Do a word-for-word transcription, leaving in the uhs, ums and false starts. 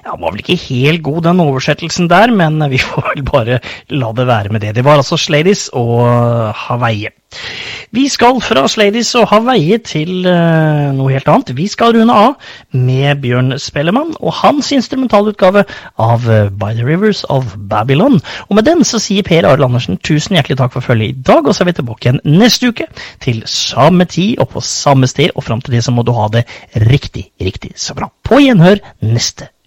Ja, var vel ikke helt god den oversettelsen der, men vi får vel bare la det være med det. Det var altså Sladies og Hawaii. Vi skal fra Sladies og Hawaii til uh, noe helt annet. Vi skal runde av med Bjørn Spellemann og hans instrumentalutgave av uh, By the Rivers of Babylon. Og med den så sier Per Arild Andersen tusen hjertelig takk for følget i dag, og så er vi tilbake igjen neste uke til samme tid og på samme sted, og frem til det så må du ha det riktig, riktig så bra. På gjenhør neste